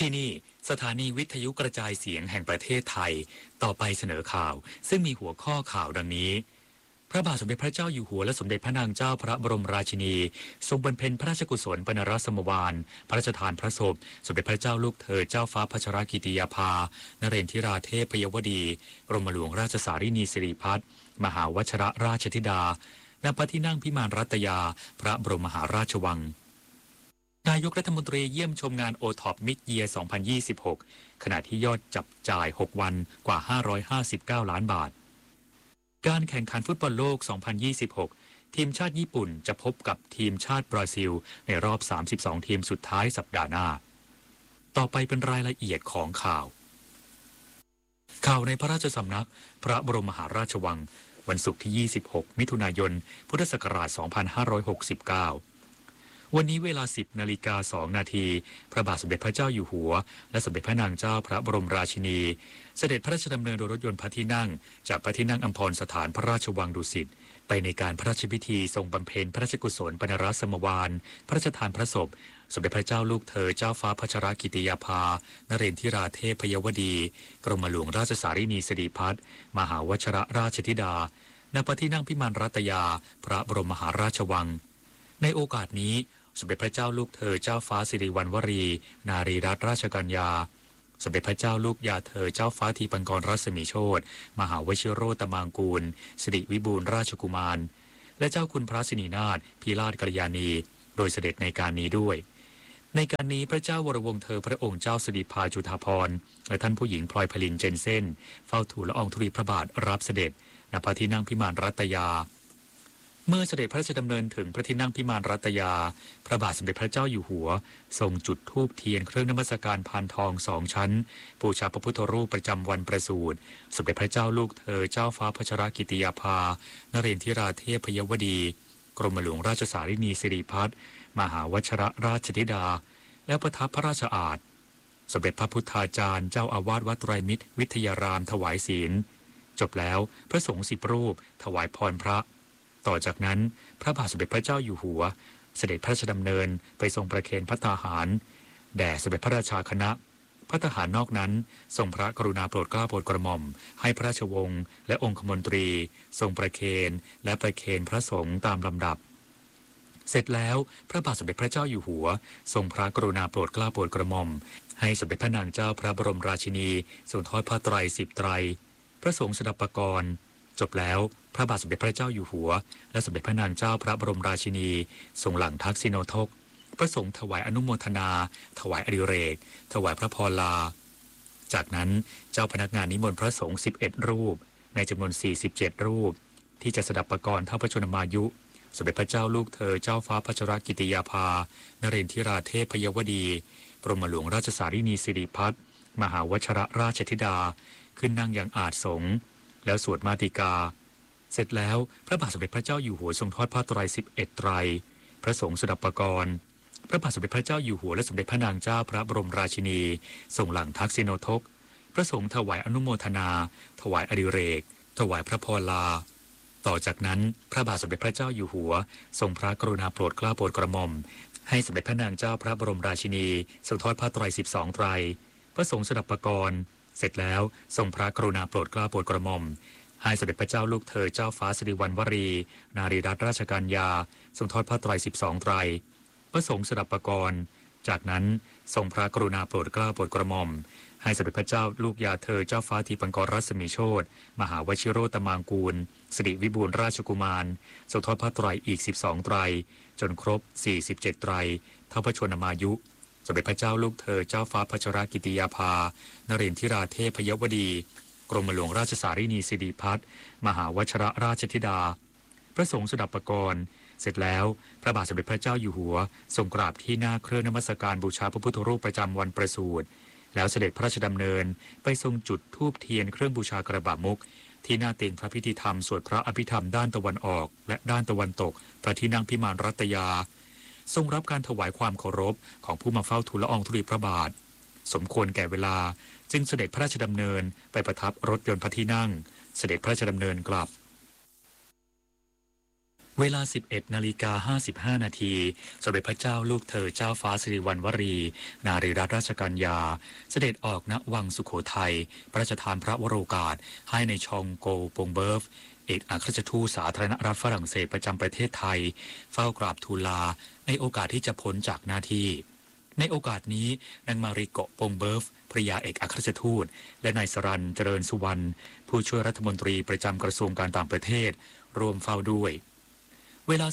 ที่นี่สถานีวิทยุกระจายเสียงแห่งประเทศไทยต่อไปเสนอข่าวซึ่งมีหัวข้อข่าวดังนี้พระบาทสมเด็จพระเจ้าอยู่หัวและสมเด็จพระนางเจ้าพระบรมราชินีทรงบำเพ็ญพระราชกุศลปนรสมวาลพระราชทานพระศพสมเด็จพระเจ้าลูกเธอเจ้าฟ้าพัชรกิติยาภานเรนทิราเทพยวดีกรมหลวงราชสารินีสิริพัฒน์มหาวชิรราชธิดาณพระที่นั่งพิมานรัตยาพระบรมมหาราชวังนายกรัฐมนตรีเยี่ยมชมงานโอท็อปมิดเยียร์ 2026 ขณะที่ยอดจับจ่าย 6 วันกว่า 559 ล้านบาทการแข่งขันฟุตบอลโลก 2026 ทีมชาติญี่ปุ่นจะพบกับทีมชาติบราซิลในรอบ 32 ทีมสุดท้ายสัปดาห์หน้าต่อไปเป็นรายละเอียดของข่าวในพระราชสำนักพระบรมมหาราชวังวันศุกร์ที่ 26 มิถุนายน พุทธศักราช 2569วันนี้เวลา 10:02 นาทีพระบาทสมเด็จพระเจ้าอยู่หัวและสมเด็จพระนางเจ้าพระบรมราชินีเสด็จพระราชดำเนินโดยรถยนต์พระที่นั่งจากพระที่นั่งอัมพรสถานพระราชวังดุสิตไปในการพระราชพิธีทรงบำเพ็ญพระราชกุศลปนรสมวาลพระราชทานพระศพสมเด็จพระเจ้าลูกเธอเจ้าฟ้าพัชรกิติยาภานเรนทิราเทพยวดีกรมหลวงราชสารินีสิริพัฒน์มหาวชิรราชธิดาณพระที่นั่งพิมานรัตยาพระบรมมหาราชวังในโอกาสนี้สมเด็จพระเจ้าลูกเธอเจ้าฟ้าสิริวัณวรีนารีรัตนราชกัญญาสมเด็จพระเจ้าลูกยาเธอเจ้าฟ้าทีปังกรรัศมีโชติมหาวชิโรตมางกูลสิริวิบูลย์ราชกุมารและเจ้าคุณพระสินีนาถพิราชกัลยาณีโดยเสด็จในการนี้ด้วยในการนี้พระเจ้าวรวงศ์เธอพระองค์เจ้าสิริภาจุฑาภรณ์และท่านผู้หญิงพลอยพลินเจนเซ่นเฝ้าทูลละอองธุลีพระบาทรับเสด็จณพระที่นั่งพิมานรัตยาเมื่อเสด็จพระราชดำเนินถึงพระที่นั่งพิมานรัตยาพระบาทสมเด็จพระเจ้าอยู่หัวทรงจุดธูปเทียนเครื่องนมัสการพานทอง2 ชั้นบูชาพระพุทธรูปประจำวันประสูติสมเด็จพระเจ้าลูกเธอเจ้าฟ้าพัชรกิติยาภานเรนทิราเทพยวดีกรมหลวงราชสารินีสิริพัฒน์มหาวชิรราชธิดาและประทับพระราชอาสน์สมเด็จพระพุทธาจารย์เจ้าอาวาสวัดไตรมิตรวิทยารามถวายศีลจบแล้วพระสงฆ์10 รูปถวายพรพระต่อจากนั้นพระบาทสมเด็จพระเจ้าอยู่หัวเสด็จพระราชดำเนินไปทรงประเคนพระตาหารแด่สมเด็จพระราชาคณะพระทหารนอกนั้นทรงพระกรุณาโปรดเกล้าโปรดกระหม่อมให้พระราชวงศ์และองคมนตรีทรงประเคนและประเคนพระสงฆ์ตามลำดับเสร็จแล้วพระบาทสมเด็จพระเจ้าอยู่หัวทรงพระกรุณาโปรดเกล้าโปรดกระหม่อมให้สมเด็จพระนางเจ้าพระบรมราชินีทรงทอดผ้าไตร10 ไตรพระสงฆ์สดับปกรณ์จบแล้วพระบาทสมเด็จพระเจ้าอยู่หัวและสมเด็จพระนางเจ้าพระบรมราชินีทรงหลั่งทักษิโนทกพระสงฆ์ถวายอนุโมทนาถวายอดิเรกถวายพระพรลาจากนั้นเจ้าพนักงานนิมนต์พระสงฆ์11 รูปในจำนวน47 รูปที่จะสดับปกรณ์เท่าพระชนมายุสมเด็จพระเจ้าลูกเธอเจ้าฟ้าพัชรกิติยาภานเรนทิราเทพยวดีกรมหลวงราชสารินีสิริพัฒน์มหาวชิรราชธิดาขึ้นนั่งยังอาสงฆ์แล้วสวดมาติกาเสร็จแล้วพระบาทสมเด็จพระเจ้าอยู่หัวทรงทอดผ้าไตร11 ไตรพระสงฆ์สดับปกรณ์พระบาทสมเด็จพระเจ้าอยู่หัวและสมเด็จพระนางเจ้าพระบรมราชินีทรงหลั่งทักษิโนทกพระสงฆ์ถวายอนุโมทนาถวายอดิเรกถวายพระพรลาต่อจากนั้นพระบาทสมเด็จพระเจ้าอยู่หัวทรงพระกรุณาโปรดเกล้าโปรดกระหม่อมให้สมเด็จพระนางเจ้าพระบรมราชินีทรงทอดผ้าไตร12 ไตรพระสงฆ์สดับปกรณ์เสร็จแล้วทรงพระกรุณาโปรดเกล้าโปรดกระหม่อมให้สมเด็จพระเจ้าลูกเธอเจ้าฟ้าสิริวัณวรีนารีรัตนราชกัญญาทรงทอดผ้าไตร12 ไตรพระสงฆ์สดับปกรณ์จากนั้นทรงพระกรุณาโปรดเกล้าโปรดกระหม่อมให้สมเด็จพระเจ้าลูกยาเธอเจ้าฟ้าทีปังกรรัศมีโชติมหาวชิโรตมางกูลสิริวิบูลย์ราชกุมารทรงทอดผ้าไตรอีก12 ไตรจนครบ47 ไตรเท่าพระชนมายุสมเด็จพระเจ้าลูกเธอเจ้าฟ้าพัชรกิติยาภานเรนทิราเทพยวดีกรมหลวงราชสารินีสิริพัฒน์มหาวชิรราชธิดาพระสงฆ์สดับปกรณ์เสร็จแล้วพระบาทสมเด็จพระเจ้าอยู่หัวทรงกราบที่หน้าเครื่องนมัสการบูชาพระพุทธรูปประจำวันประสูติแล้วเสด็จพระราชดำเนินไปทรงจุดธูปเทียนเครื่องบูชากระบะมุกที่หน้าเตียงพระพิธีธรรมสวดพระอภิธรรมด้านตะวันออกและด้านตะวันตกพระที่นั่งพิมานรัตยาทรงรับการถวายความเคารพของผู้มาเฝ้าทูลละอองธุลีพระบาทสมควรแก่เวลาจึงเสด็จพระราชดำเนินไปประทับรถยนต์พระที่นั่งเสด็จพระราชดำเนินกลับเวลา 11:55 นาทีสมเด็จพระเจ้าลูกเธอเจ้าฟ้าสิริวัณวรีนารีรัตนราชกัญญาเสด็จออกณวังสุโขทัยพระราชทานพระวโรกาสให้ในชองโกปงเบิร์ฟเอกอัครราชทูตสาธารณรัฐฝรั่งเศสประจำประเทศไทยเฝ้ากราบทูลลาในโอกาสที่จะพ้นจากหน้าที่ในโอกาสนี้นางมาริโกปงเบิร์ฟภริยาเอกอัครราชทูตและนายสรัญเจริญสุวรรณผู้ช่วยรัฐมนตรีประจำกระทรวงการต่างประเทศรวมเฝ้าด้วยเวลา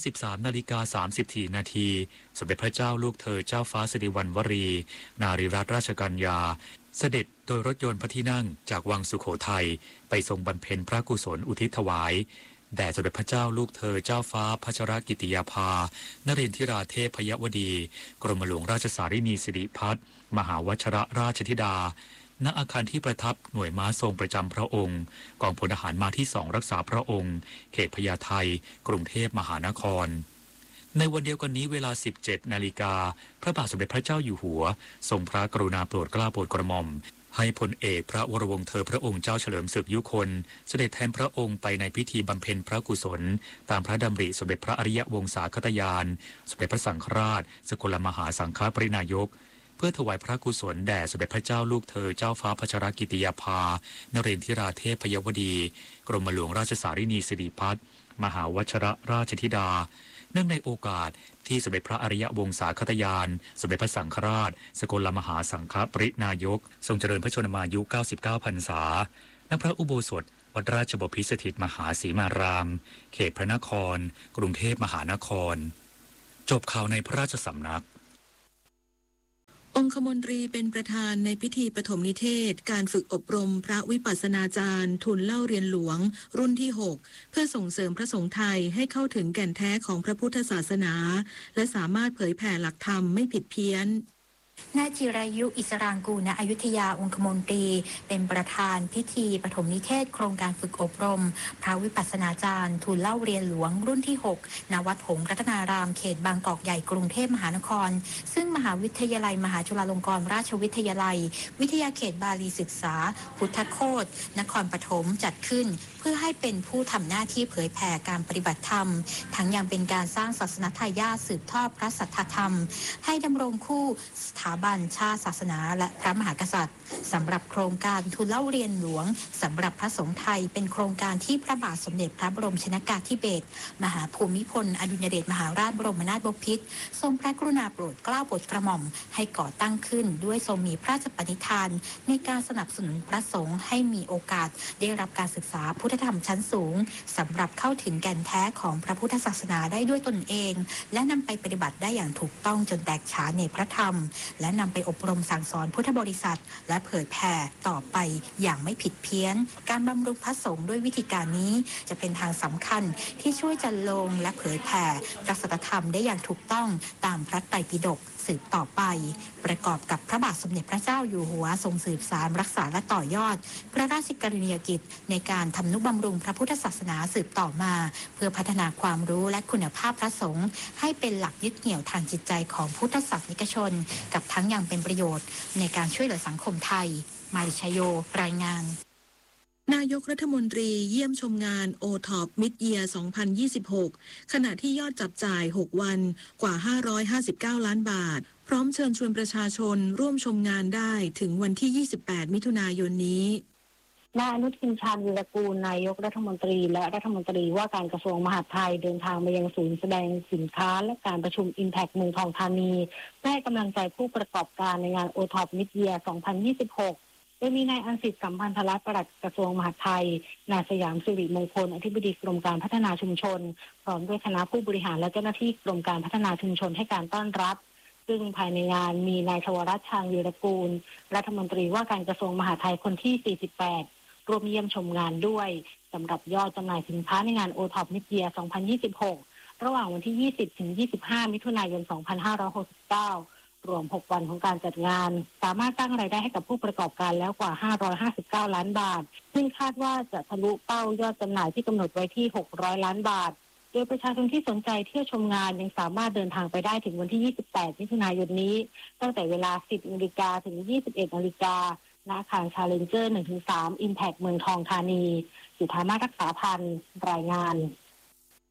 13:30 นาทีสมเด็จพระเจ้าลูกเธอเจ้าฟ้าสิริวัณวรีนารีรัตนราชกัญญาเสด็จโดยรถยนต์พระที่นั่งจากวังสุโขทัยไปทรงบำเพ็ญพระกุศลอุทิศถวายแด่สมเด็จพระเจ้าลูกเธอเจ้าฟ้าพัชรกิติยาภานรินทิราเทพยวดีกรมหลวงราชสารินีสิริพัฒน์มหาวชรราชธิดาณอาคารที่ประทับหน่วยม้าทรงประจำพระองค์กองพลทหารม้าที่2รักษาพระองค์เขตพญาไทกรุงเทพมหานครในวันเดียวกันนี้เวลา 17 นาฬิกาพระบาทสมเด็จพระเจ้าอยู่หัวทรงพระกรุณาโปรดเกล้าโปรดกระหม่อมให้พลเอกพระวรวงศ์เธอพระองค์เจ้าเฉลิมศึกยุคนเสด็จแทนพระองค์ไปในพิธีบำเพ็ญพระกุศลตามพระดำริสมเด็จพระอริยวงศาคตยานสมเด็จพระสังฆราชสกลมหาสังฆปรินายกเพื่อถวายพระกุศลแด่สมเด็จพระเจ้าลูกเธอเจ้าฟ้าพัชรกิติยาภานเรนทิราเทพยวดีกรมหลวงราชสารินีสิริพัฒน์มหาวชรราชธิดาเนื่องในโอกาสที่สมเด็จพระอริยวงศาคตยานสมเด็จพระสังฆราชสกลมหาสังฆปรินายกทรงเจริญพระชนมายุ99 พรรษาณพระอุโบสถวัดราชบพิตรสถิตมหาสีมารามเขตพระนครกรุงเทพมหานครจบข่าวในพระราชสำนักองคมนตรีเป็นประธานในพิธีปฐมนิเทศการฝึกอบรมพระวิปัสสนาจารย์ทุนเล่าเรียนหลวงรุ่นที่ 6 เพื่อส่งเสริมพระสงฆ์ไทยให้เข้าถึงแก่นแท้ของพระพุทธศาสนาและสามารถเผยแผ่หลักธรรมไม่ผิดเพี้ยนนายจิรายุอิสรางกูลณอยุธยาองคมนตรีเป็นประธานพิธีปฐมนิเทศโครงการฝึกอบรมพระวิปัสสนาจารย์ทูลเล่าเรียนหลวงรุ่นที่ 6 ณ วัดหงส์รัตนารามเขตบางกอกใหญ่กรุงเทพมหานครซึ่งมหาวิทยาลัยมหาจุฬาลงกรณราชวิทยาลัยวิทยาเขตบาลีศึกษาพุทธโคตนครปฐมจัดขึ้นเพื่อให้เป็นผู้ทำหน้าที่เผยแผ่การปฏิบัติธรรมทั้งยังเป็นการสร้างศาสนทายาทสืบทอดพระสัทธธรรมให้ดำรงคู่สถาบันชาติศาสนาและพระมหากษัตริย์สำหรับโครงการทุนเล่าเรียนหลวงสำหรับพระสงฆ์ไทยเป็นโครงการที่พระบาทสมเด็จพระบรมชนกาธิเบศรมหาภูมิพลอดุลยเดชมหาราชบรมนาถบพิตรทรงพระกรุณาโปรดเกล้าโปรดกระหม่อมให้ก่อตั้งขึ้นด้วยทรงมีพระราชปณิธานในการสนับสนุนพระสงฆ์ให้มีโอกาสได้รับการศึกษาพุทธธรรมชั้นสูงสำหรับเข้าถึงแก่นแท้ของพระพุทธศาสนาได้ด้วยตนเองและนำไปปฏิบัติได้อย่างถูกต้องจนแตกฉานในพระธรรมและนำไปอบรมสั่งสอนพุทธบริษัทและเผยแผ่ต่อไปอย่างไม่ผิดเพี้ยนการบำรุงพระสงฆ์ด้วยวิธีการนี้จะเป็นทางสำคัญที่ช่วยจันลงและเผยแผ่พระสัทธรรมได้อย่างถูกต้องตามพระไตรปิฎกสืบต่อไปประกอบกับพระบาทสมเด็จพระเจ้าอยู่หัวทรงสืบสานรักษาและต่อยอดพระราชกรณียกิจในการทำนุบำรุงพระพุทธศาสนาสืบต่อมาเพื่อพัฒนาความรู้และคุณภาพพระสงฆ์ให้เป็นหลักยึดเหนี่ยวทางจิตใจของพุทธศาสนิกชนกับทั้งยังเป็นประโยชน์ในการช่วยเหลือสังคมไทยมาริชโยรายงานนายกรัฐมนตรีเยี่ยมชมงาน OTOP Mid-Year 2026 ขณะที่ยอดจับจ่าย 6 วันกว่า 559 ล้านบาทพร้อมเชิญชวนประชาชนร่วมชมงานได้ถึงวันที่ 28 มิถุนายนนี้นายอนุทิน ชาญวีรกูลนายกรัฐมนตรีและรัฐมนตรีว่าการกระทรวงมหาดไทยเดินทางมายังศูนย์แสดงสินค้าและการประชุม Impact เมืองทองธานีเพื่อให้กำลังใจผู้ประกอบการในงาน OTOP Mid-Year 2026 โดยมีนายอัญสิทธิ์สัมพันธรัตน์ปลัดกระทรวงมหาดไทยนายสยามสิริมงคลอธิบดีกรมการพัฒนาชุมชนพร้อมด้วยคณะผู้บริหารและเจ้าหน้าที่กรมการพัฒนาชุมชนให้การต้อนรับซึ่งภายในงานมีนายชวรัตน์ ชาญวีรกูลรัฐมนตรีว่าการกระทรวงมหาดไทยคนที่ 48ร่วมเยี่ยมชมงานด้วยสำหรับยอดจำหน่ายสินค้าในงาน OTOP Mid-Year 2026 ระหว่างวันที่ 20 ถึง 25 มิถุนายน 2569 รวม 6 วันของการจัดงานสามารถสร้างรายได้ให้กับผู้ประกอบการแล้วกว่า 559 ล้านบาทซึ่งคาดว่าจะทะลุเป้ายอดจำหน่ายที่กำหนดไว้ที่ 600 ล้านบาทโดยประชาชนที่สนใจเที่ยวชมงานยังสามารถเดินทางไปได้ถึงวันที่ 28 มิถุนายนนี้ตั้งแต่เวลา 10 นาฬิกาถึง 21 นาฬิกาณอาคาร Challenger 1-3 Impact เมืองทองธานีจุฑามาศรักษาพันธ์รายงาน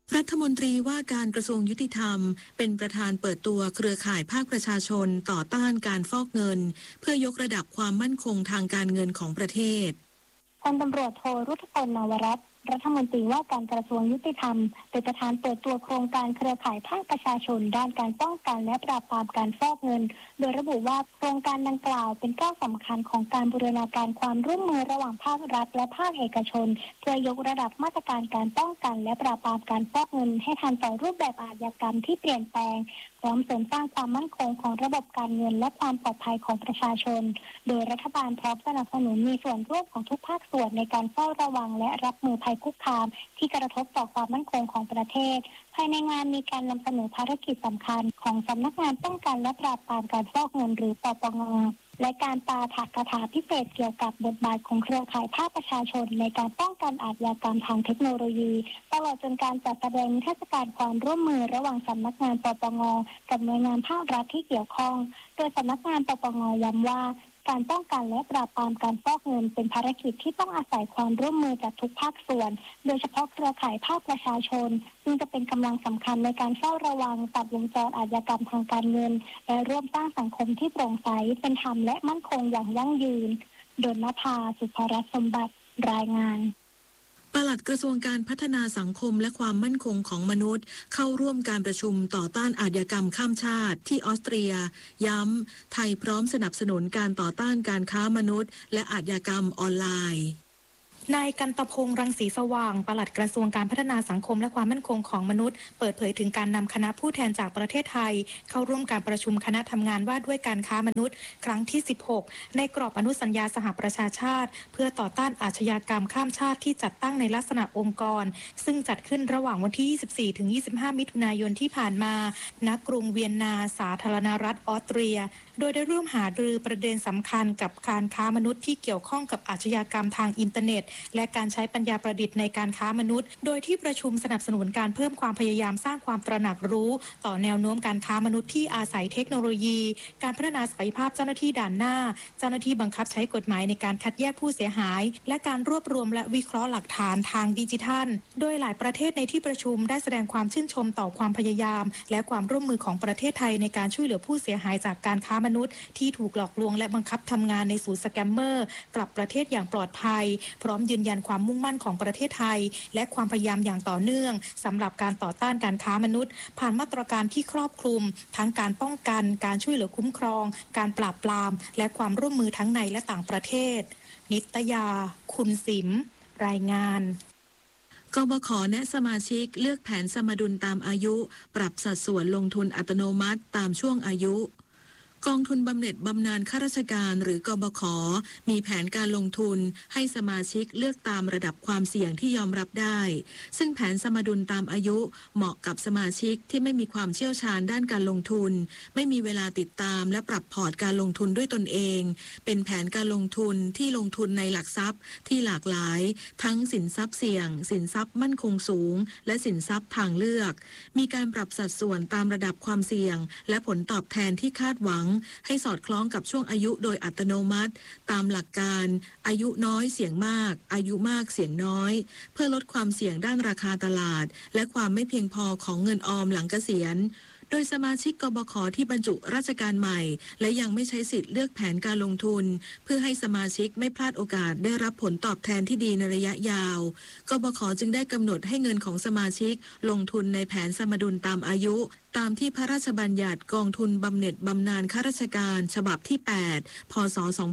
รัฐมนตรีว่าการกระทรวงยุติธรรมเป็นประธานเปิดตัวเครือข่ายภาคประชาชนต่อต้านการฟอกเงินเพื่อยกระดับความมั่นคงทางการเงินของประเทศพลตำรวจโทรุธพล นวรัตน์รัฐมนตรีว่าการกระทรวงยุติธรรมเป็นประธานเปิดตัวโครงการเครือข่ายภาคประชาชนด้านการป้องกันและปราบปรามการฟอกเงินโดยระบุว่าโครงการดังกล่าวเป็นก้าวสำคัญของการบูรณาการความร่วมมือระหว่างภาครัฐและภาคเอกชนเพื่อยกระดับมาตรการการป้องกันและปราบปรามการฟอกเงินให้ทันต่อรูปแบบอาชญากรรมที่เปลี่ยนแปลงพร้อมเสริมสร้างความมั่นคงของระบบการเงินและความปลอดภัยของประชาชนโดยรัฐบาลพร้อมสนับสนุนมีส่วนร่วมของทุกภาคส่วนในการเฝ้าระวังและรับมือภัยคุกคามที่กระทบต่อความมั่นคงของประเทศภายในงานมีการนำเสนอภารกิจสำคัญของสำนักงานป้องกันและปราบปรามการฟอกเงินหรือปปง.และการปาฐกถาพิเศษเกี่ยวกับบทบาทของเครือข่ายภาคประชาชนในการป้องกันอาชญากรรมทางเทคโนโลยีตลอดจนการจัดแสดงนิทรรศการความร่วมมือระหว่างสำนักงานปปง.กับหน่วยงานภาครัฐที่เกี่ยวข้องโดยสำนักงานปปง.ย้ำว่าการป้องกันและปราบปรามการฟอกเงินเป็นภารกิจที่ต้องอาศัยความร่วมมือจากทุกภาคส่วนโดยเฉพาะเครือข่ายภาคประชาชนซึ่งจะเป็นกำลังสำคัญในการเฝ้าระวังตัดวงจรอาชญากรรมทางการเงินและร่วมสร้างสังคมที่โปร่งใสเป็นธรรมและมั่นคงอย่างยั่งยืนดลนภา สุภรัตน์สมบัติรายงานปลัดกระทรวงการพัฒนาสังคมและความมั่นคงของมนุษย์เข้าร่วมการประชุมต่อต้านอาชญากรรมข้ามชาติที่ออสเตรียย้ำไทยพร้อมสนับสนุนการต่อต้านการค้ามนุษย์และอาชญากรรมออนไลน์นายกันตพงษ์รังสีสว่างปลัดกระทรวงการพัฒนาสังคมและความมั่นคงของมนุษย์เปิดเผยถึงการนำคณะผู้แทนจากประเทศไทยเข้าร่วมการประชุมคณะทำงานว่าด้วยการค้ามนุษย์ครั้งที่ 16 ในกรอบอนุสัญญาสหประชาชาติเพื่อต่อต้านอาชญากรรมข้ามชาติที่จัดตั้งในลักษณะองค์กรซึ่งจัดขึ้นระหว่างวันที่ 24-25 มิถุนายนที่ผ่านมาณกรุงเวียนนาสาธารณรัฐออสเตรียโดยได้ร่วมหารือประเด็นสำคัญกับการค้ามนุษย์ที่เกี่ยวข้องกับอาชญากรรมทางอินเทอร์เน็ตและการใช้ปัญญาประดิษฐ์ในการค้ามนุษย์โดยที่ประชุมสนับสนุนการเพิ่มความพยายามสร้างความตระหนักรู้ต่อแนวโน้มการค้ามนุษย์ที่อาศัยเทคโนโลยีการพัฒนาศักยภาพเจ้าหน้าที่ด่านหน้าเจ้าหน้าที่บังคับใช้กฎหมายในการคัดแยกผู้เสียหายและการรวบรวมและวิเคราะห์หลักฐานทางดิจิทัลโดยหลายประเทศในที่ประชุมได้แสดงความชื่นชมต่อความพยายามและความร่วมมือของประเทศไทยในการช่วยเหลือผู้เสียหายจากการค้ามนุษย์ที่ถูกหลอกลวงและบังคับทำงานในศูนย์สแกมเมอร์กลับประเทศอย่างปลอดภัยพร้อมยืนยันความมุ่งมั่นของประเทศไทยและความพยายามอย่างต่อเนื่องสำหรับการต่อต้านการค้ามนุษย์ผ่านมาตรการที่ครอบคลุมทั้งการป้องกันการช่วยเหลือคุ้มครองการปราบปรามและความร่วมมือทั้งในและต่างประเทศนิตยาคุณสิมรายงานกบข.แนะสมาชิกเลือกแผนสมดุลตามอายุปรับสัดส่วนลงทุนอัตโนมัติตามช่วงอายุกองทุนบำเหน็จบำนาญข้าราชการหรือกบข.มีแผนการลงทุนให้สมาชิกเลือกตามระดับความเสี่ยงที่ยอมรับได้ซึ่งแผนสมดุลตามอายุเหมาะกับสมาชิกที่ไม่มีความเชี่ยวชาญด้านการลงทุนไม่มีเวลาติดตามและปรับพอร์ตการลงทุนด้วยตนเองเป็นแผนการลงทุนที่ลงทุนในหลักทรัพย์ที่หลากหลายทั้งสินทรัพย์เสี่ยงสินทรัพย์มั่นคงสูงและสินทรัพย์ทางเลือกมีการปรับสัดส่วนตามระดับความเสี่ยงและผลตอบแทนที่คาดหวังให้สอดคล้องกับช่วงอายุโดยอัตโนมัติตามหลักการอายุน้อยเสี่ยงมากอายุมากเสี่ยงน้อยเพื่อลดความเสี่ยงด้านราคาตลาดและความไม่เพียงพอของเงินออมหลังเกษียณโดยสมาชิกกบข.ที่บรรจุราชการใหม่และยังไม่ใช้สิทธิ์เลือกแผนการลงทุนเพื่อให้สมาชิกไม่พลาดโอกาสได้รับผลตอบแทนที่ดีในระยะยาวกบข.จึงได้กำหนดให้เงินของสมาชิกลงทุนในแผนสมดุลตามอายุตามที่พระราชบัญญัติกองทุนบำเหน็จบำนาญข้าราชการฉบับที่ 8 พ.ศ.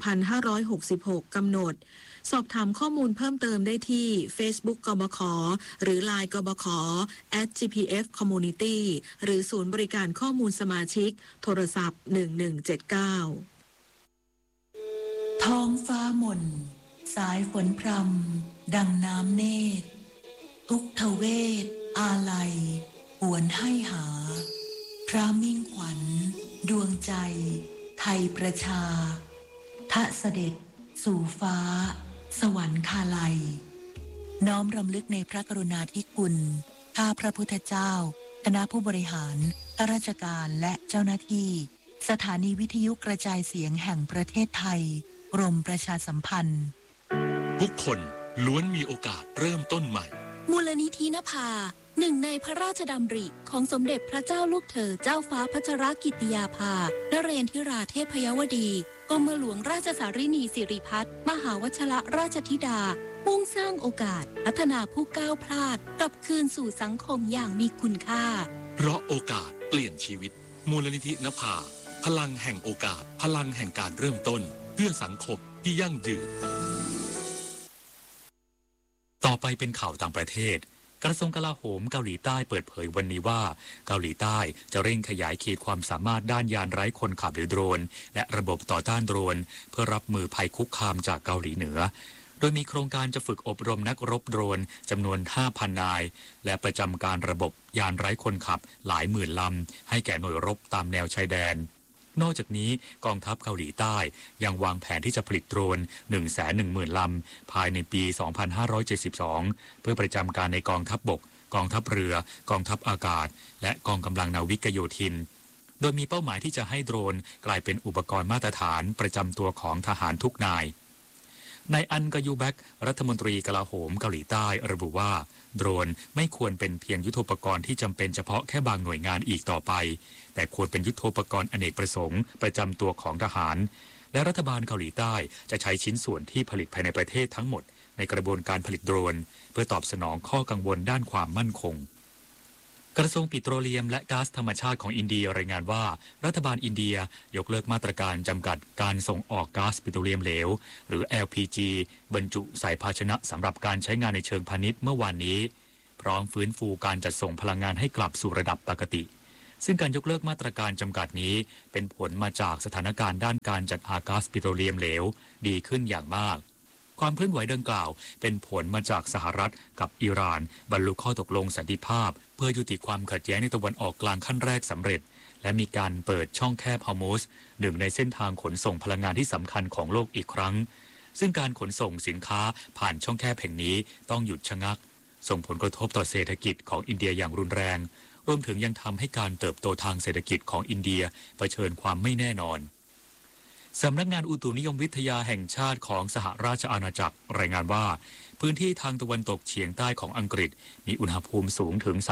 2566 กำหนดสอบถามข้อมูลเพิ่มเติมได้ที่ Facebook กบข.หรือ LINE กบข. @gpf-community หรือศูนย์บริการข้อมูลสมาชิกโทรศัพท์ 1179 ท้องฟ้ามนสายฝนพรำดังน้ำเนตรทุกทเวศอาลัยหวนให้หาพระมิ่งขวัญดวงใจไทยประชาทะเสด็จสู่ฟ้าสวรรคาลัยน้อมรำลึกในพระกรุณาธิคุณข้าพระพุทธเจ้าคณะผู้บริหารข้าราชการและเจ้าหน้าที่สถานีวิทยุกระจายเสียงแห่งประเทศไทยกรมประชาสัมพันธ์ทุกคนล้วนมีโอกาสเริ่มต้นใหม่มูลนิธินภาหนึ่งในพระราชดำริของสมเด็จพระเจ้าลูกเธอเจ้าฟ้าพัชรกิติยาภานเรศธิราเทพยวดีกรมหลวงราชสารินีสิริพัฒน์มหาวชรราชธิดามุ่งสร้างโอกาสพัฒนาผู้ก้าวพลาดกลับคืนสู่สังคมอย่างมีคุณค่าเพราะโอกาสเปลี่ยนชีวิตมูลนิธินภาพลังแห่งโอกาสพลังแห่งการเริ่มต้นเพื่อสังคมที่ยั่งยืนต่อไปเป็นข่าวต่างประเทศกระทรวงกลาโหมเกาหลีใต้เปิดเผยวันนี้ว่าเกาหลีใต้จะเร่งขยายขีดความสามารถด้านยานไร้คนขับหรือโดรนและระบบต่อต้านโดรนเพื่อรับมือภัยคุกคามจากเกาหลีเหนือโดยมีโครงการจะฝึกอบรมนักรบโดรนจำนวน 5,000 นายและประจำการระบบยานไร้คนขับหลายหมื่นลำให้แก่หน่วยรบตามแนวชายแดนนอกจากนี้กองทัพเกาหลีใต้ยังวางแผนที่จะผลิตโดรน 110,000 ลำภายในปี 2572 เพื่อประจำการในกองทัพบกกองทัพเรือกองทัพอากาศและกองกำลังนาวิกโยธินโดยมีเป้าหมายที่จะให้โดรนกลายเป็นอุปกรณ์มาตรฐานประจำตัวของทหารทุกนายนายอันกยูแบกรัฐมนตรีกลาโหมเกาหลีใต้ระบุว่าโดรนไม่ควรเป็นเพียงยุทโธปกรณ์ที่จำเป็นเฉพาะแค่บางหน่วยงานอีกต่อไปแต่ควรเป็นยุทโธปกรณ์อเนกประสงค์ประจำตัวของทหารและรัฐบาลเกาหลีใต้จะใช้ชิ้นส่วนที่ผลิตภายในประเทศทั้งหมดในกระบวนการผลิตโดรนเพื่อตอบสนองข้อกังวลด้านความมั่นคงกระทรวงปิโตรเลียมและก๊าซธรรมชาติของอินเดียรายงานว่ารัฐบาลอินเดียยกเลิกมาตรการจำกัดการส่งออกก๊าซปิโตรเลียมเหลวหรือ LPG บรรจุใส่ภาชนะสำหรับการใช้งานในเชิงพาณิชย์เมื่อวานนี้พร้อมฟื้นฟูการจัดส่งพลังงานให้กลับสู่ระดับปกติซึ่งการยกเลิกมาตรการจำกัดนี้เป็นผลมาจากสถานการณ์ด้านการจัดหาก๊าซปิโตรเลียมเหลวดีขึ้นอย่างมากความเคลื่อนไหวดังกล่าวเป็นผลมาจากสหรัฐกับอิหร่านบรรลุข้อตกลงสันติภาพเพื่อยุติความขัดแย้งในตะวันออกกลางขั้นแรกสำเร็จและมีการเปิดช่องแคบฮอร์มุซหนึ่งในเส้นทางขนส่งพลังงานที่สำคัญของโลกอีกครั้งซึ่งการขนส่งสินค้าผ่านช่องแคบแห่งนี้ต้องหยุดชะงักส่งผลกระทบต่อเศรษฐกิจของอินเดียอย่างรุนแรงรวมถึงยังทำให้การเติบโตทางเศรษฐกิจของอินเดียเผชิญความไม่แน่นอนสำนักงานอุตุนิยมวิทยาแห่งชาติของสหราชอาณาจักรรายงานว่าพื้นที่ทางตะวันตกเฉียงใต้ของอังกฤษมีอุณหภูมิสูงถึง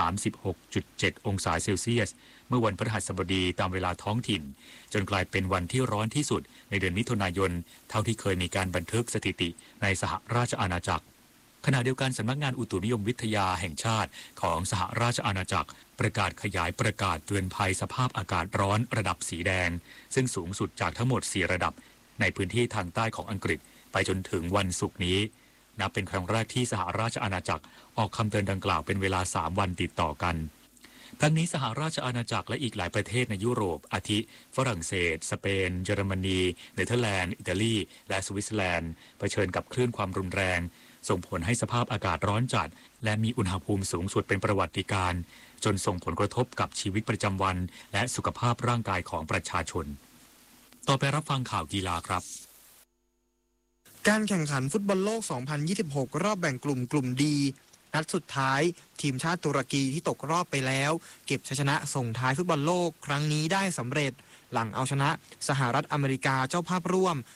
36.7 องศาเซลเซียสเมื่อวันพฤหัสบดีตามเวลาท้องถิ่นจนกลายเป็นวันที่ร้อนที่สุดในเดือนมิถุนายนเท่าที่เคยมีการบันทึกสถิติในสหราชอาณาจักรขณะเดียวกันสำนักงานอุตุนิยมวิทยาแห่งชาติของสหราชอาณาจักรประกาศขยายประกาศเตือนภัยสภาพอากาศร้อนระดับสีแดงซึ่งสูงสุดจากทั้งหมด4ระดับในพื้นที่ทางใต้ของอังกฤษไปจนถึงวันศุกร์นี้นับเป็นครั้งแรกที่สหราชอาณาจักรออกคำเตือนดังกล่าวเป็นเวลา3วันติดต่อกันทั้งนี้สหราชอาณาจักรและอีกหลายประเทศในยุโรปอาทิฝรั่งเศสสเปนเยอรมนีเนเธอร์แลนด์อิตาลีและสวิตเซอร์แลนด์เผชิญกับคลื่นความรุนแรงส่งผลให้สภาพอากาศร้อนจัดและมีอุณหภูมิสูงสุดเป็นประวัติการณ์จนส่งผลกระทบกับชีวิตประจำวันและสุขภาพร่างกายของประชาชนต่อไปรับฟังข่าวกีฬาครับการแข่งขันฟุตบอลโลก 2026 รอบแบ่งกลุ่มดีนัดสุดท้ายทีมชาติตุรกีที่ตกรอบไปแล้วเก็บชัยชนะส่งท้ายฟุตบอลโลกครั้งนี้ได้สำเร็จหลังเอาชนะสหรัฐอเมริกาเจ้าภาพร่วม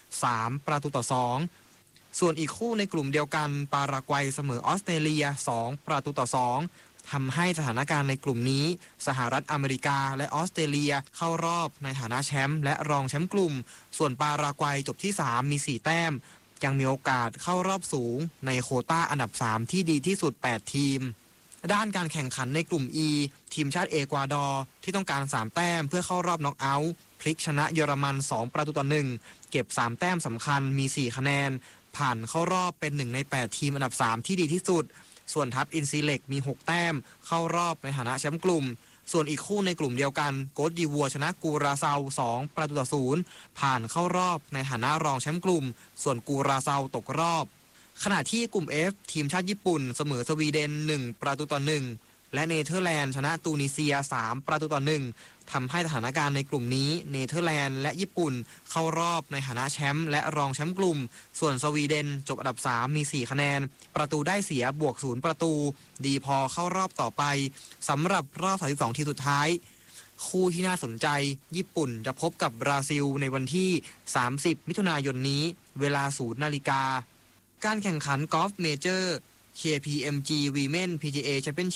3-2ส่วนอีกคู่ในกลุ่มเดียวกันปารากวัยเสมอออสเตรเลีย2-2ทำให้สถานการณ์ในกลุ่มนี้สหรัฐอเมริกาและออสเตรเลียเข้ารอบในฐานะแชมป์และรองแชมป์กลุ่มส่วนปารากวัยจบที่3มี4แต้มยังมีโอกาสเข้ารอบสูงในโควต้าอันดับ3ที่ดีที่สุด8ทีมด้านการแข่งขันในกลุ่ม E ทีมชาติเอกวาดอร์ที่ต้องการ3แต้มเพื่อเข้ารอบน็อกเอาท์พลิกชนะเยอรมัน2-1เก็บ3แต้มสำคัญมี4คะแนนผ่านเข้ารอบเป็น1ใน8ทีมอันดับ3ที่ดีที่สุดส่วนทัพอินซีเล็กมี6แต้มเข้ารอบในฐานะแชมป์กลุ่มส่วนอีกคู่ในกลุ่มเดียวกันโกดดีวัวชนะกูราเซา2-0ผ่านเข้ารอบในฐานะรองแชมป์กลุ่มส่วนกูราเซาตกรอบขณะที่กลุ่ม F ทีมชาติญี่ปุ่นเสมอสวีเดน1-1และเนเธอร์แลนด์ชนะตูนิเซีย3-1ทำให้สถานการณ์ในกลุ่มนี้เนเธอร์แลนด์และญี่ปุ่นเข้ารอบในฐานะแชมป์และรองแชมป์กลุ่มส่วนสวีเดนจบอันดับ3มี4คะแนนประตูได้เสียบวก0ประตูดีพอเข้ารอบต่อไปสำหรับรอบ32ทีมสุดท้ายคู่ที่น่าสนใจญี่ปุ่นจะพบกับบราซิลในวันที่30มิถุนายนนี้เวลา 0 นาฬิกาการแข่งขันกอล์ฟเมเจอร์ KPMG Women PGA Championship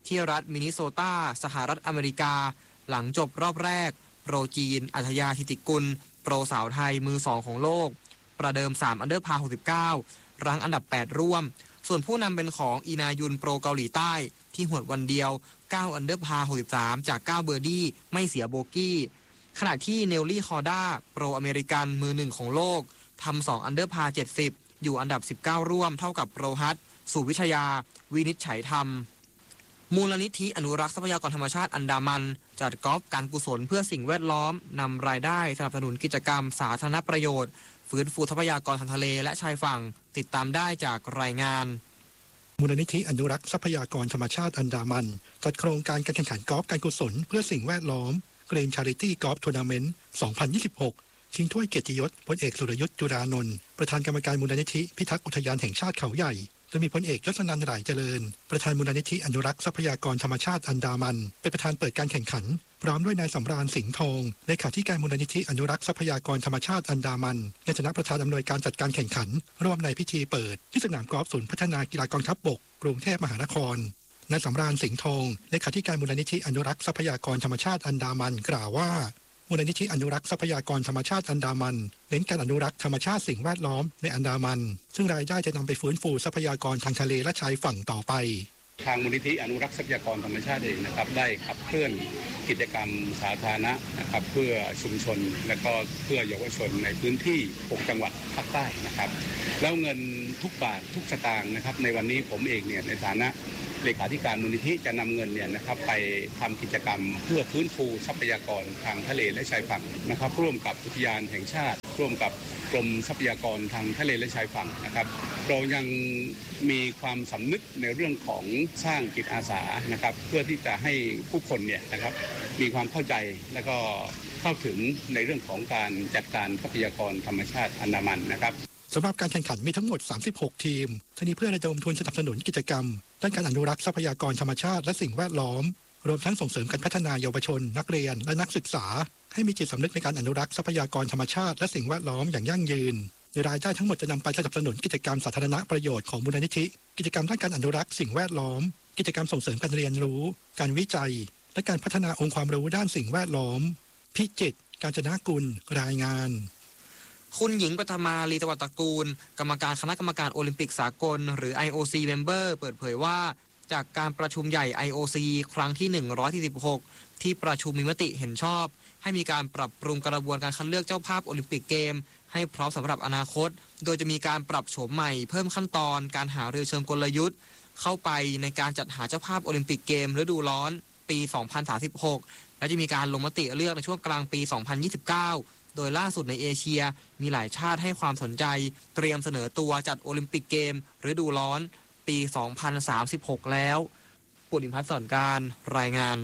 ที่รัฐมินนิโซตาสหรัฐอเมริกาหลังจบรอบแรกโปรจีนอัธยาธิติกุลโปรสาวไทยมือ2ของโลกประเดิม3อันเดอร์พา69รั้งอันดับ8ร่วมส่วนผู้นำเป็นของอีนายุนโปรเกาหลีใต้ที่หวดวันเดียว9อันเดอร์พา63จาก9เบอร์ดี้ไม่เสียโบกี้ขณะที่เนลลี่คอร์ด้าโปรอเมริกันมือ1ของโลกทำ2อันเดอร์พา70อยู่อันดับ19ร่วมเท่ากับโปรฮัตสุวิชยาวินิจฉัยธรรมมูลนิธิอนุรักษ์ทรัพยากรธรรมชาติอันดามันจัดกอล์ฟการกุศลเพื่อสิ่งแวดล้อมนำรายได้สนับสนุนกิจกรรมสาธารณประโยชน์ฟื้นฟูทรัพยากรทางทะเลและชายฝั่งติดตามได้จากรายงานมูลนิธิอนุรักษ์ทรัพยากรธรรมชาติอันดามันจัดโครงการการแข่งขันกอล์ฟการกุศลเพื่อสิ่งแวดล้อมเกรนชาริตี้กอล์ฟทัวร์นาเมนต์ 2026 ชิงถ้วยเกียรติยศพลเอกสุรยุทธจุฬานนท์ประธานกรรมการมูลนิธิพิทักษ์อุทยานแห่งชาติเขาใหญ่จะมีพลเอกยศนันท์หร่ายเจริญประธานมูลนิธิอนุรักษ์ทรัพยากรธรรมชาติอันดามันเป็นประธานเปิดการแข่งขันพร้อมด้วยนายสำราญสิงห์ทองเลขาธิการมูลนิธิอนุรักษ์ทรัพยากรธรรมชาติอันดามันในฐานะประธานอำนวยการจัดการแข่งขันร่วมในพิธีเปิดที่สนามกอล์ฟศูนย์พัฒนากีฬากองทัพบกกรุงเทพมหานครนายสำราญสิงห์ทองเลขาธิการมูลนิธิอนุรักษ์ทรัพยากรธรรมชาติอันดามันกล่าวว่ามูลนิธิอนุรักษ์ทรัพยากรธรรมชาติอันดามันเน้นการอนุรักษ์ธรรมชาติสิ่งแวดล้อมในอันดามันซึ่งรายได้จะนำไปฟื้นฟูทรัพยากรทางทะเลและชายฝั่งต่อไปทางมูลนิธิอนุรักษ์ทรัพยากรธรรมชาติเองนะครับได้ขับเคลื่อนกิจกรรมสาธารณะนะครับเพื่อชุมชนและก็เพื่อเยาวชนในพื้นที่6จังหวัดภาคใต้นะครับแล้วเงินทุกบาททุกสตางค์นะครับในวันนี้ผมเองเนี่ยในฐานะเลขาธิการมูลนิธิจะนำเงินเนี่ยนะครับไปทำกิจกรรมเพื่อฟื้นฟูทรัพยากรทางทะเลและชายฝั่งนะครับร่วมกับอุทยานแห่งชาติร่วมกับกรมทรัพยากรทางทะเลและชายฝั่งนะครับเรายังมีความสำนึกในเรื่องของสร้างจิตอาสานะครับเพื่อที่จะให้ผู้คนเนี่ยนะครับมีความเข้าใจและก็เข้าถึงในเรื่องของการจัดการทรัพยากรธรรมชาติอันดามันนะครับสำหรับการแข่งขันมีทั้งหมด36ทีมทั้งนี้เพื่อระดมทุนสนับสนุนกิจกรรมด้านการอนุรักษ์ทรัพยากรธรรมชาติและสิ่งแวดล้อมรวมทั้งส่งเสริมการพัฒนาเยาวชนนักเรียนและนักศึกษาให้มีจิตสำนึกในการอนุรักษ์ทรัพยากรธรรมชาติและสิ่งแวดล้อมอย่างยั่งยืนโดยรายได้ทั้งหมดจะนำไปสนับสนุนกิจกรรมสาธารณประโยชน์ของมูลนิธิกิจกรรมด้านการอนุรักษ์สิ่งแวดล้อมกิจกรรมส่งเสริมการเรียนรู้การวิจัยและการพัฒนาองค์ความรู้ด้านสิ่งแวดล้อมพิจิตร กาญจนกุลรายงานคุณหญิงปฐมาลีตวัตระกูลกรรมการคณะกรรมการโอลิมปิกสากลหรือ IOC Member เปิดเผยว่าจากการประชุมใหญ่ IOC ครั้งที่146ที่ประชุมมีมติเห็นชอบให้มีการปรับปรุงกระบวนการคัดเลือกเจ้าภาพโอลิมปิกเกมให้พร้อมสำหรับอนาคตโดยจะมีการปรับโฉมใหม่เพิ่มขั้นตอนการหารือเชิงกลยุทธ์เข้าไปในการจัดหาเจ้าภาพโอลิมปิกเกมฤดูร้อนปี 2036 และจะมีการลงมติเลือกในช่วงกลางปี 2029 โดยล่าสุดในเอเชียมีหลายชาติให้ความสนใจเตรียมเสนอตัวจัดโอลิมปิกเกมฤดูร้อนปี 2036 แล้วปุณิพัฒน์สอนการรายงาน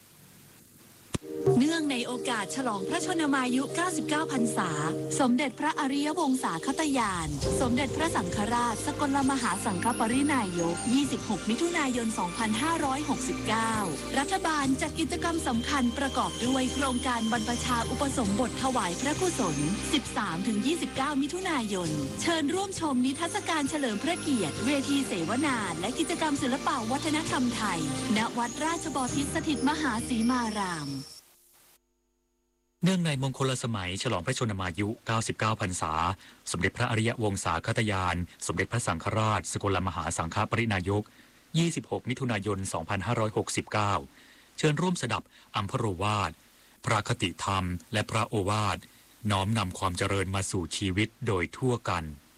เนื่องในโอกาสฉลองพระชนมายุ 99 พรรษาสมเด็จพระอริยวงศาคตญาณสมเด็จพระสังฆราชสกลมหาสังฆปรินายก 26 มิถุนายน 2569 รัฐบาลจัดกิจกรรมสำคัญประกอบด้วยโครงการบรรพชาอุปสมบทถวายพระกุศล 13-29 มิถุนายน เชิญร่วมชมนิทรรศการเฉลิมพระเกียรติเวทีเสวนาและกิจกรรมศิลปวัฒนธรรมไทยณวัดราชบพิตรสถิตมหาสีมารามเนื่องในมงคลสมัยฉลองพระชนมายุ 99 พรรษาสมเด็จพระอริยวงศาคตญาณสมเด็จพระสังฆราชสกลมหาสังฆปรินายก 26 มิถุนายน 2569 เชิญร่วมสดับอัมพโรวาทพระคติธรรมและพระโอวาทน้อมนำความเจริญมาสู่ชีวิตโดยทั่วกัน